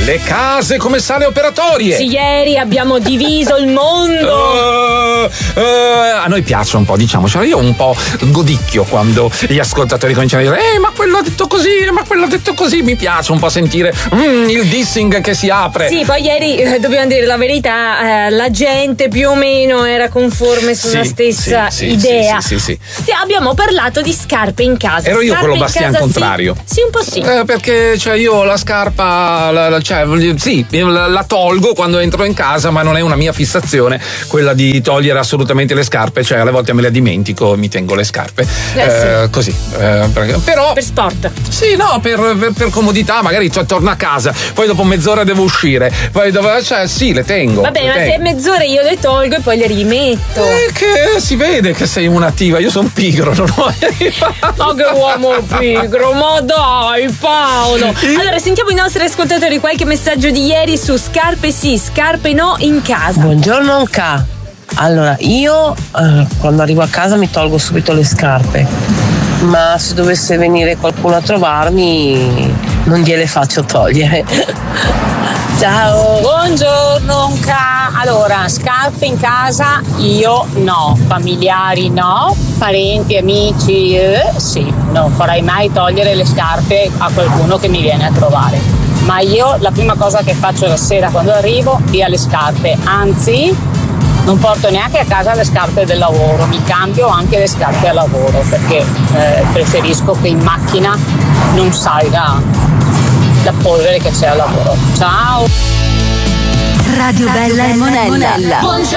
le case come sale operatorie. Sì, ieri abbiamo diviso il mondo. A noi piace un po', diciamocelo. Io un po' godicchio quando gli ascoltatori cominciano a dire ma quello ha detto così, ma quello ha detto così. Mi piace un po' sentire il dissing che si apre. Sì, poi ieri dobbiamo dire la verità, la gente più o meno era conforme sulla stessa idea. Sì. Abbiamo parlato di scarpe in casa. Ero io scarpe quello Bastian contrario. Sì, un po' sì. Perché cioè io la scarpa la tolgo quando entro in casa, ma non è una mia fissazione quella di togliere assolutamente le scarpe, cioè alle volte me le dimentico, mi tengo le scarpe così. Però per sport. Sì, no, per comodità, magari torno a casa, poi dopo mezz'ora devo uscire, poi le tengo. Vabbè, ma se è mezz'ora io le tolgo e poi le rimetto. Che si vede che sei un'attiva, io sono pigro, non ho. Ma che uomo pigro, ma dai Paolo. Allora sentiamo i nostri ascoltatori, qualche messaggio di ieri su scarpe sì, scarpe no in casa. Buongiorno Anca. Allora io quando arrivo a casa mi tolgo subito le scarpe, ma se dovesse venire qualcuno a trovarmi non gliele faccio togliere. Ciao. Buongiorno Anca. Allora, scarpe in casa io no, familiari no, parenti, amici sì, non farei mai togliere le scarpe a qualcuno che mi viene a trovare. Ma io la prima cosa che faccio la sera quando arrivo, via le scarpe, anzi non porto neanche a casa le scarpe del lavoro, mi cambio anche le scarpe al lavoro perché preferisco che in macchina non salga la polvere che c'è al lavoro. Ciao! Radio Bella e Monella.